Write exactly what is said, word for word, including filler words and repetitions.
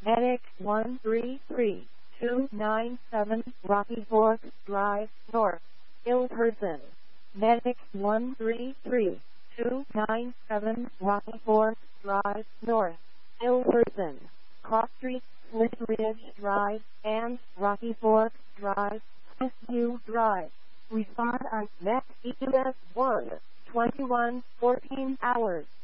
Medic one three three two nine seven Rocky Fork Drive North, Ilperson. Medic one three three two nine seven Rocky Fork Drive North, Ilperson. Cross Street, Split Ridge Drive, and Rocky Fork Drive, Fiskview Drive. Respond on next E M S one, twenty-one fourteen hours.